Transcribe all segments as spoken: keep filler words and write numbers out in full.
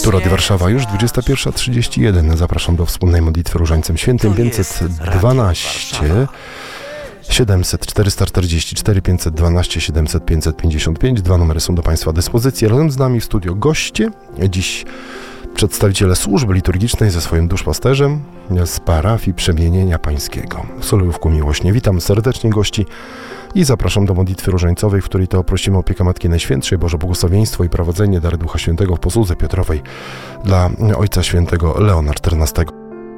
Tu Radio Warszawa, już dwudziesta pierwsza trzydzieści jeden. Zapraszam do wspólnej modlitwy Różańcem Świętym. pięćset dwanaście siedemset czterysta czterdzieści cztery, pięćset dwanaście siedemset pięćset pięćdziesiąt pięć. Dwa numery są do Państwa dyspozycji. Razem z nami w studio goście. Dziś przedstawiciele służby liturgicznej ze swoim duszpasterzem z parafii Przemienienia Pańskiego w Solejówku Miłośnie. Witam serdecznie gości i zapraszam do modlitwy różańcowej, w której to prosimy o opiekę Matki Najświętszej, Boże błogosławieństwo i prowadzenie, dary Ducha Świętego w posłudze Piotrowej dla Ojca Świętego Leona czternastego.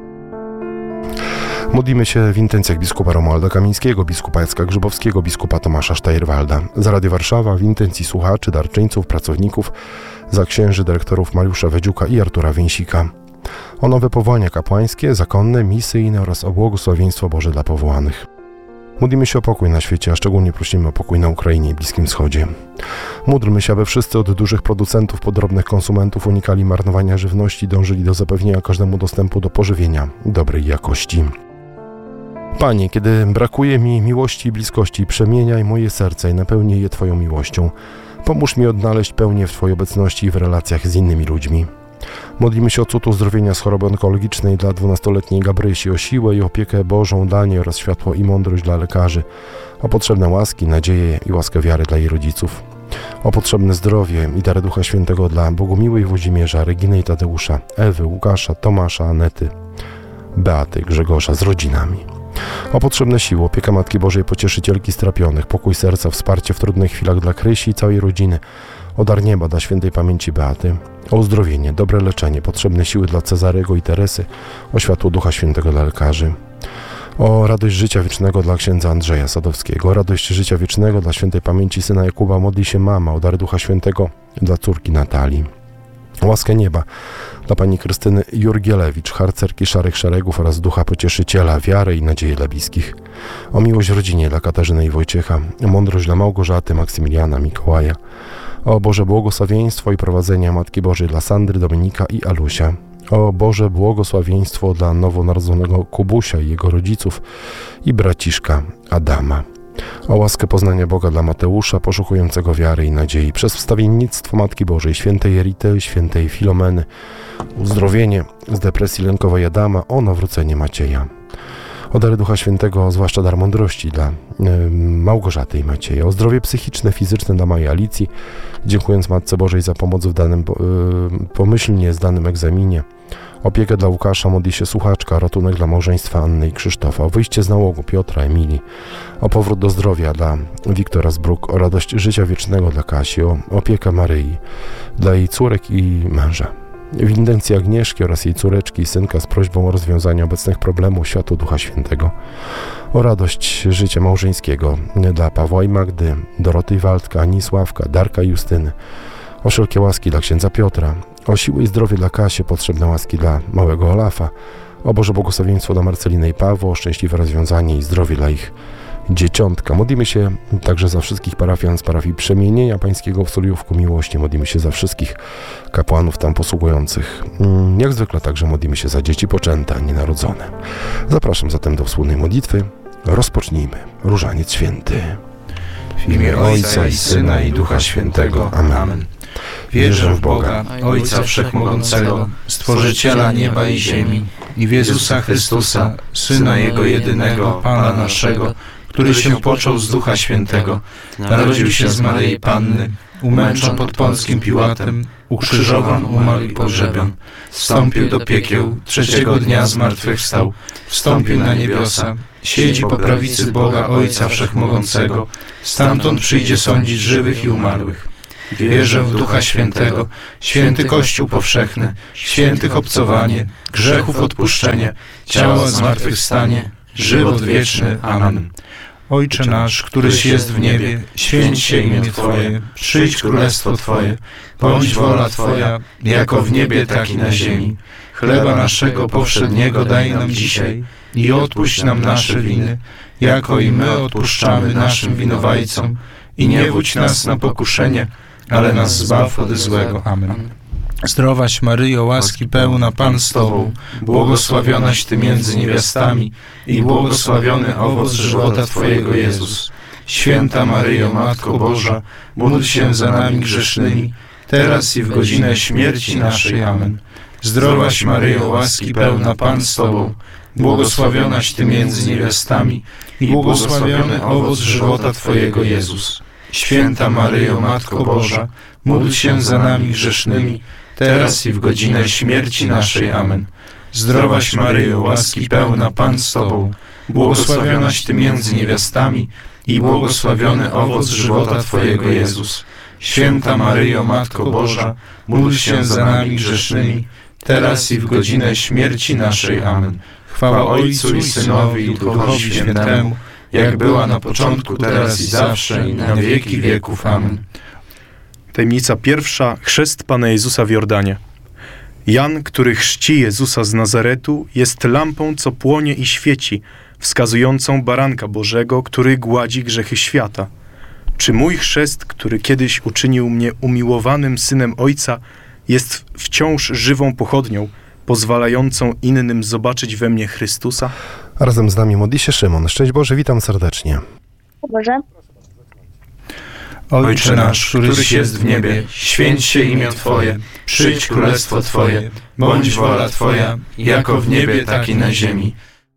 Modlimy się w intencjach biskupa Romualda Kamińskiego, biskupa Jacka Grzybowskiego, biskupa Tomasza Sztajrwalda. Za Radio Warszawa w intencji słuchaczy, darczyńców, pracowników, za księży, dyrektorów Mariusza Wedziuka i Artura Więsika. O nowe powołania kapłańskie, zakonne, misyjne oraz o błogosławieństwo Boże dla powołanych. Modlimy się o pokój na świecie, a szczególnie prosimy o pokój na Ukrainie i Bliskim Wschodzie. Módlmy się, aby wszyscy od dużych producentów po drobnych konsumentów unikali marnowania żywności, dążyli do zapewnienia każdemu dostępu do pożywienia dobrej jakości. Panie, kiedy brakuje mi miłości i bliskości, przemieniaj moje serce i napełnij je Twoją miłością. Pomóż mi odnaleźć pełnię w Twojej obecności i w relacjach z innymi ludźmi. Modlimy się o cud uzdrowienia z choroby onkologicznej dla dwunastoletniej Gabrysi, o siłę i opiekę Bożą dla niej oraz światło i mądrość dla lekarzy, o potrzebne łaski, nadzieję i łaskę wiary dla jej rodziców, o potrzebne zdrowie i dary Ducha Świętego dla Bogumiły i Włodzimierza, Reginy i Tadeusza, Ewy, Łukasza, Tomasza, Anety, Beaty, Grzegorza z rodzinami. O potrzebne siły, opieka Matki Bożej, pocieszycielki strapionych, pokój serca, wsparcie w trudnych chwilach dla Krysi i całej rodziny, o dar nieba dla świętej pamięci Beaty, o uzdrowienie, dobre leczenie, potrzebne siły dla Cezarego i Teresy, o światło Ducha Świętego dla lekarzy, o radość życia wiecznego dla księdza Andrzeja Sadowskiego, o radość życia wiecznego dla świętej pamięci syna Jakuba modli się mama, o dar Ducha Świętego dla córki Natalii. O łaskę nieba dla pani Krystyny Jurgielewicz, harcerki Szarych Szeregów oraz ducha pocieszyciela, wiarę i nadzieję dla bliskich. O miłość w rodzinie dla Katarzyny i Wojciecha, o mądrość dla Małgorzaty, Maksymiliana, Mikołaja. O Boże błogosławieństwo i prowadzenia Matki Bożej dla Sandry, Dominika i Alusia. O Boże błogosławieństwo dla nowonarodzonego Kubusia i jego rodziców i braciszka Adama. O łaskę poznania Boga dla Mateusza, poszukującego wiary i nadziei przez wstawiennictwo Matki Bożej, świętej Erity, świętej Filomeny, uzdrowienie z depresji lękowej Adama, o nawrócenie Macieja. O dary Ducha Świętego, zwłaszcza dar mądrości dla y, Małgorzaty i Macieja. O zdrowie psychiczne, fizyczne dla mojej Alicji, dziękując Matce Bożej za pomoc w danym y, pomyślnie zdanym egzaminie. Opiekę dla Łukasza, modli się słuchaczka, ratunek dla małżeństwa Anny i Krzysztofa, o wyjście z nałogu Piotra, Emilii, o powrót do zdrowia dla Wiktora Zbruk, o radość życia wiecznego dla Kasi, o opiekę Maryi, dla jej córek i męża. W intencji Agnieszki oraz jej córeczki i synka z prośbą o rozwiązanie obecnych problemów światło Ducha Świętego, o radość życia małżeńskiego dla Pawła i Magdy, Doroty i Waldka, Anisławka, Darka i Justyny, o wszelkie łaski dla księdza Piotra, o siłę i zdrowie dla Kasi, potrzebne łaski dla małego Olafa, o Boże błogosławieństwo dla Marceliny i Pawła, o szczęśliwe rozwiązanie i zdrowie dla ich dzieciątka. Modlimy się także za wszystkich parafian z parafii Przemienienia Pańskiego w Solejówku Miłości. Modlimy się za wszystkich kapłanów tam posługujących. Jak zwykle także modlimy się za dzieci poczęte, a nienarodzone. Zapraszam zatem do wspólnej modlitwy. Rozpocznijmy. Różaniec Święty. W imię Ojca i Syna i Ducha Świętego. Amen. Amen. Wierzę w Boga, Ojca Wszechmogącego, Stworzyciela nieba i ziemi, i w Jezusa Chrystusa, Syna Jego jedynego, Pana naszego, który się począł z Ducha Świętego, narodził się z Maryi Panny, umęczon pod Pąckim Piłatem, ukrzyżowan, umarł i pogrzebion, wstąpił do piekieł, trzeciego dnia zmartwychwstał, wstąpił na niebiosa, siedzi po prawicy Boga Ojca Wszechmogącego, stamtąd przyjdzie sądzić żywych i umarłych. Wierzę w Ducha Świętego, święty Kościół powszechny, świętych obcowanie, grzechów odpuszczenie, ciała zmartwychwstanie, żywot wieczny. Amen. Ojcze nasz, któryś jest w niebie, święć się imię Twoje, przyjdź królestwo Twoje, bądź wola Twoja, jako w niebie, tak i na ziemi. Chleba naszego powszedniego daj nam dzisiaj i odpuść nam nasze winy, jako i my odpuszczamy naszym winowajcom, i nie wódź nas na pokuszenie, ale nas zbaw od złego. Amen. Zdrowaś Maryjo, łaski pełna, Pan z Tobą, błogosławionaś Ty między niewiastami i błogosławiony owoc żywota Twojego, Jezus. Święta Maryjo, Matko Boża, módl się za nami grzesznymi, teraz i w godzinę śmierci naszej. Amen. Zdrowaś Maryjo, łaski pełna, Pan z Tobą, błogosławionaś Ty między niewiastami i błogosławiony owoc żywota Twojego, Jezus. Święta Maryjo, Matko Boża, módl się za nami grzesznymi, teraz i w godzinę śmierci naszej. Amen. Zdrowaś Maryjo, łaski pełna, Pan z Tobą, błogosławionaś Ty między niewiastami i błogosławiony owoc żywota Twojego, Jezus. Święta Maryjo, Matko Boża, módl się za nami grzesznymi, teraz i w godzinę śmierci naszej. Amen. Chwała Ojcu i Synowi i Duchowi Świętemu, jak była na początku, teraz i zawsze, i na wieki wieków. Amen. Tajemnica pierwsza. Chrzest Pana Jezusa w Jordanie. Jan, który chrzci Jezusa z Nazaretu, jest lampą, co płonie i świeci, wskazującą baranka Bożego, który gładzi grzechy świata. Czy mój chrzest, który kiedyś uczynił mnie umiłowanym Synem Ojca, jest wciąż żywą pochodnią, pozwalającą innym zobaczyć we mnie Chrystusa? Razem z nami modli się Szymon. Szczęść Boże, witam serdecznie. Boże. Ojcze nasz, któryś jest w niebie, święć się imię Twoje, przyjdź królestwo Twoje, bądź wola Twoja, jako w niebie, tak i na ziemi.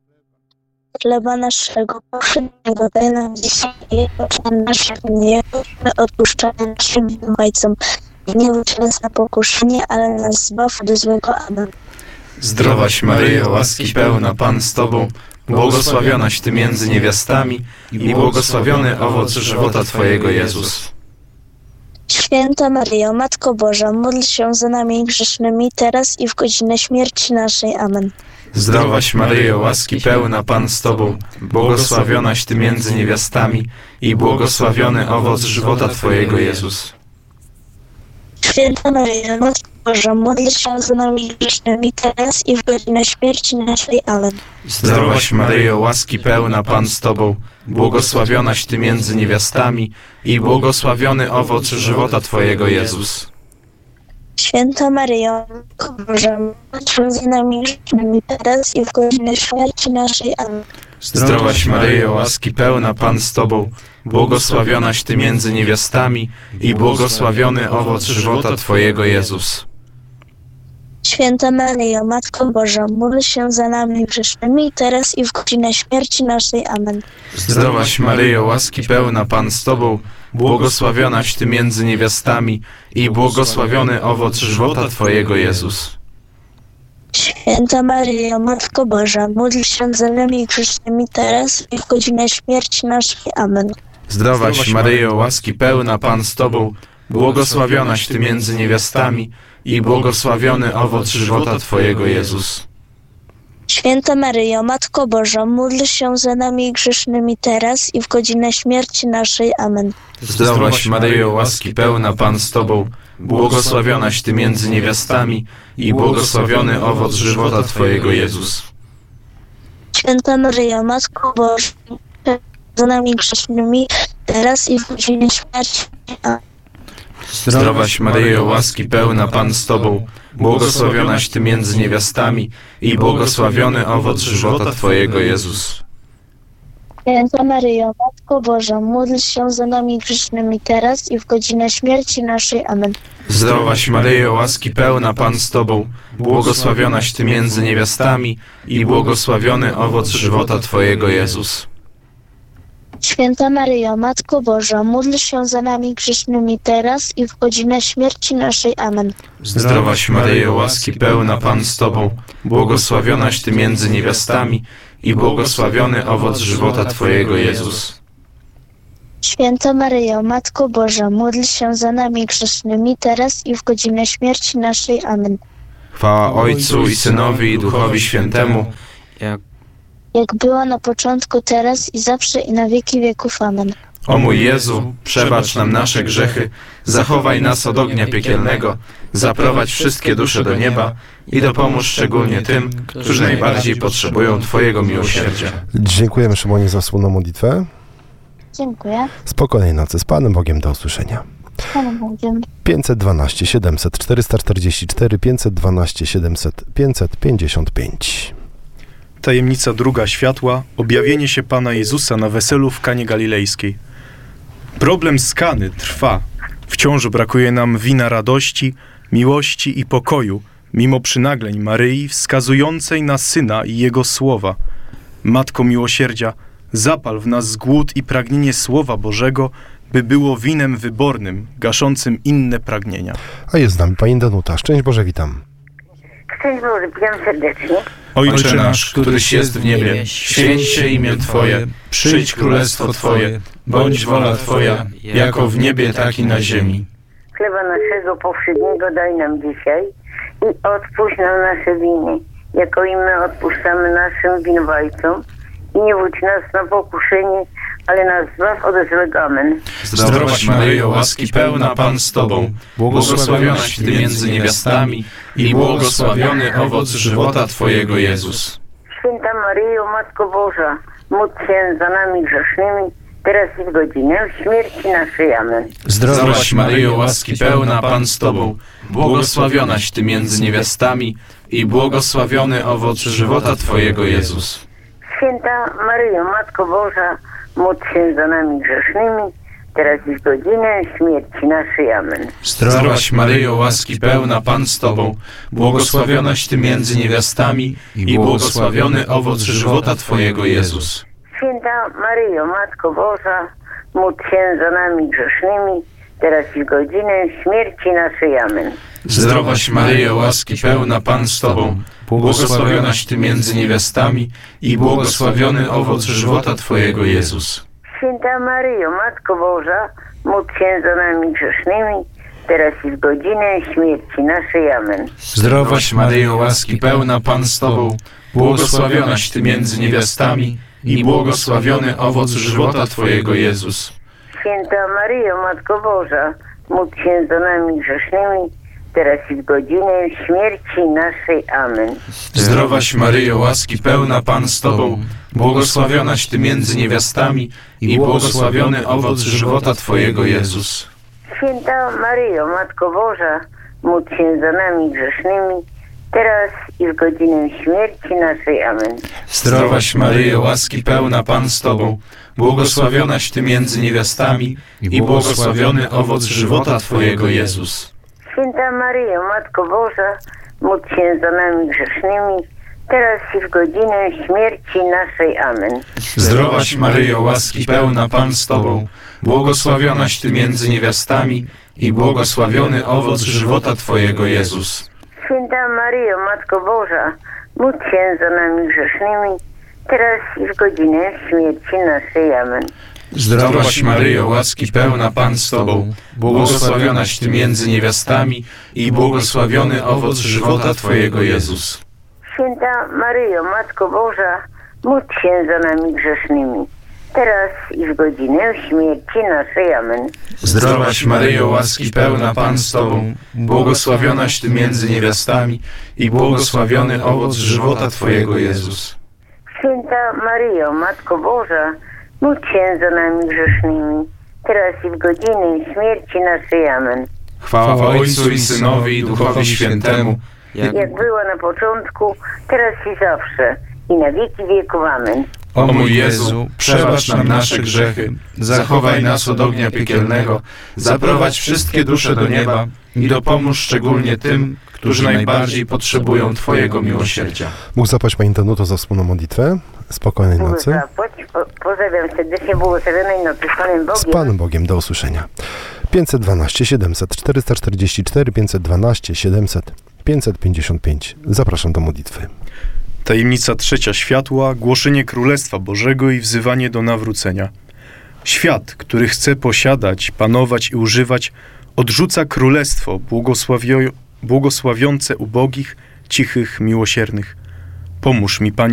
Chleba naszego powszedniego daj nam dzisiaj i odpuszczaj nasze winy, odpuszczamy naszym winowajcom. Nie wódź nas na pokuszenie, ale nas zbaw od złego. Amen. Zdrowaś Maryjo, łaski pełna, Pan z Tobą, błogosławionaś Ty między niewiastami i błogosławiony owoc żywota Twojego, Jezus. Święta Maryjo, Matko Boża, módl się za nami grzesznymi, teraz i w godzinę śmierci naszej. Amen. Zdrowaś Maryjo, łaski pełna, Pan z Tobą, błogosławionaś Ty między niewiastami i błogosławiony owoc żywota Twojego, Jezus. Święta Maryjo, Matko Boża, módl się za nami grzesznymi, teraz i w godzinę śmierci naszej. Amen. Zdrowaś Maryjo, łaski pełna, Pan z Tobą, błogosławionaś Ty między niewiastami i błogosławiony owoc żywota Twojego, Jezus. Święta Maryjo, Matko Boża, módl się za nami grzesznymi, teraz i w godzinę śmierci naszej. Amen. Zdrowaś Maryjo, łaski pełna, Pan z Tobą, błogosławionaś Ty między niewiastami i błogosławiony owoc żywota Twojego, Jezus. Święta Maryjo, Matko Boża, módl się za nami grzesznymi, teraz i w godzinę śmierci naszej. Amen. Zdrowaś Maryjo, łaski pełna, Pan z Tobą, błogosławionaś Ty między niewiastami i błogosławiony owoc żywota Twojego, Jezus. Święta Maryjo, Matko Boża, módl się za nami grzesznymi, teraz i w godzinę śmierci naszej. Amen. Zdrowaś Maryjo, łaski pełna, Pan z Tobą, błogosławionaś Ty między niewiastami i błogosławiony owoc żywota Twojego, Jezus. Święta Maryjo, Matko Boża, módl się za nami grzesznymi, teraz i w godzinę śmierci naszej. Amen. Zdrowaś Maryjo, łaski pełna, Pan z Tobą, błogosławionaś Ty między niewiastami i błogosławiony owoc żywota Twojego, Jezus. Święta Maryjo, Matko Boża, za nami grzesznymi, teraz i w godzinę śmierci. Amen. Zdrowaś Maryjo, łaski pełna, Pan z Tobą, błogosławionaś Ty między niewiastami i błogosławiony owoc żywota Twojego, Jezus. Święta Maryjo, Matko Boża, módl się za nami grzesznymi, teraz i w godzinę śmierci naszej. Amen. Zdrowaś Maryjo, łaski pełna, Pan z Tobą, błogosławionaś Ty między niewiastami i błogosławiony owoc żywota Twojego, Jezus. Święta Maryjo, Matko Boża, módl się za nami grzesznymi, teraz i w godzinę śmierci naszej. Amen. Zdrowaś Maryjo, łaski pełna, Pan z Tobą, błogosławionaś Ty między niewiastami i błogosławiony owoc żywota Twojego, Jezus. Święta Maryjo, Matko Boża, módl się za nami grzesznymi, teraz i w godzinę śmierci naszej. Amen. Chwała Ojcu i Synowi i Duchowi Świętemu, jak Jak była na początku, teraz i zawsze i na wieki wieków. Amen. O mój Jezu, przebacz nam nasze grzechy, zachowaj nas od ognia piekielnego, zaprowadź wszystkie dusze do nieba i dopomóż szczególnie tym, którzy najbardziej potrzebują Twojego miłosierdzia. Dziękujemy Szymonie za wspólną modlitwę. Dziękuję. Spokojnej nocy z Panem Bogiem, do usłyszenia. Panem Bogiem. pięćset dwanaście siedemset czterysta czterdzieści cztery, pięćset dwanaście siedemset pięćset pięćdziesiąt pięć. Tajemnica druga światła. Objawienie się Pana Jezusa na weselu w Kanie Galilejskiej. Problem z Kany trwa. Wciąż brakuje nam wina radości, miłości i pokoju, mimo przynagleń Maryi wskazującej na Syna i Jego słowa. Matko miłosierdzia, zapal w nas głód i pragnienie Słowa Bożego, by było winem wybornym, gaszącym inne pragnienia. A jest z nami pani Danuta. Szczęść Boże, witam. Szczęść Boże, witam serdecznie. Ojcze nasz, któryś jest w niebie, święć się imię Twoje, przyjdź królestwo Twoje, bądź wola Twoja, jako w niebie, tak i na ziemi. Chleba naszego powszedniego daj nam dzisiaj i odpuść nam nasze winy, jako i my odpuszczamy naszym winowajcom. I nie wódź nas na pokuszenie, ale nas zbaw od złego. Amen. Zdrowaś Maryjo, łaski pełna, Pan z Tobą, błogosławionaś Ty między niewiastami i błogosławiony owoc żywota Twojego, Jezus. Święta Maryjo, Matko Boża, módl się za nami grzesznymi, teraz i w godzinę śmierci naszej. Amen. Zdrowaś Maryjo, łaski pełna, Pan z Tobą, błogosławionaś Ty między niewiastami i błogosławiony owoc żywota Twojego, Jezus. Święta Maryjo, Matko Boża, módl się za nami grzesznymi, teraz i w godzinę śmierci naszej. Amen. Zdrowaś Maryjo, łaski pełna, Pan z Tobą, błogosławionaś Ty między niewiastami i błogosławiony owoc żywota Twojego, Jezus. Święta Maryjo, Matko Boża, módl się za nami grzesznymi, teraz i w godzinę śmierci naszej. Amen. Zdrowaś Maryjo, łaski pełna, Pan z Tobą, błogosławionaś Ty między niewiastami i błogosławiony owoc żywota Twojego, Jezus. Święta Maryjo, Matko Boża, módl się za nami grzesznymi, teraz i w godzinę śmierci naszej. Amen. Zdrowaś Maryjo, łaski pełna, Pan z Tobą, błogosławionaś Ty między niewiastami i błogosławiony owoc żywota Twojego, Jezus. Święta Maryjo, Matko Boża, módl się za nami grzesznymi, teraz i w godzinę śmierci naszej. Amen. Zdrowaś Maryjo, łaski pełna, Pan z Tobą, błogosławionaś Ty między niewiastami i błogosławiony owoc żywota Twojego, Jezus. Święta Maryjo, Matko Boża, módl się za nami grzesznymi, teraz i w godzinę śmierci naszej. Amen. Zdrowaś Maryjo, łaski pełna, Pan z Tobą, błogosławionaś Ty między niewiastami i błogosławiony owoc żywota Twojego, Jezus. Święta Maryjo, Matko Boża, módl się za nami grzesznymi, teraz i w godzinę śmierci naszej. Amen. Zdrowaś Maryjo, łaski pełna, Pan z Tobą, błogosławionaś Ty między niewiastami i błogosławiony owoc żywota Twojego, Jezus. Święta Maryjo, Matko Boża, módl się za nami grzesznymi, teraz i w godzinę śmierci naszej. Amen. Zdrowaś Maryjo, łaski pełna, Pan z Tobą, błogosławionaś Ty między niewiastami i błogosławiony owoc żywota Twojego, Jezus. Święta Maryjo, Matko Boża, módl się za nami grzesznymi, teraz i w godzinę śmierci naszej. Amen. Zdrowaś Maryjo, łaski pełna, Pan z Tobą, błogosławionaś Ty między niewiastami i błogosławiony owoc żywota Twojego, Jezus. Święta Maryjo, Matko Boża, módl się za nami grzesznymi, teraz i w godzinę śmierci naszej. Amen. Chwała Ojcu i Synowi i Duchowi Świętemu, Jak była na początku, teraz i zawsze, i na wieki wieków. Amen. O mój Jezu, przebacz nam nasze grzechy, zachowaj nas od ognia piekielnego, zaprowadź wszystkie dusze do nieba i dopomóż szczególnie tym, którzy najbardziej potrzebują Twojego miłosierdzia. Bóg zapłać pani Danuto za wspólną modlitwę. Spokojnej Bóg nocy. zapłać. Po, pozdrawiam serdecznie, błogosławionej nocy z Panem Bogiem. Z Panem Bogiem. Do usłyszenia. pięćset dwanaście siedemset czterysta czterdzieści cztery, pięćset dwanaście siedemset pięćset pięćdziesiąt pięć. Zapraszam do modlitwy. Tajemnica trzecia światła, głoszenie Królestwa Bożego i wzywanie do nawrócenia. Świat, który chce posiadać, panować i używać, odrzuca królestwo błogosławio- błogosławiące ubogich, cichych, miłosiernych. Pomóż mi, Panie,